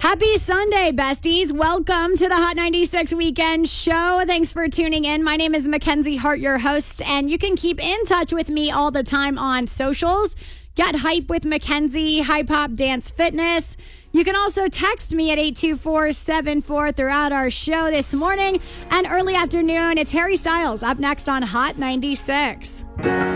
Happy Sunday, besties. Welcome to the Hot 96 Weekend Show. Thanks for tuning in. My name is Mackenzie Hart, your host, and you can keep in touch with me all the time on socials. Get hype with Mackenzie, Hype Hop Dance Fitness. You can also text me at 82474 throughout our show this morning and early afternoon. It's Harry Styles up next on Hot 96.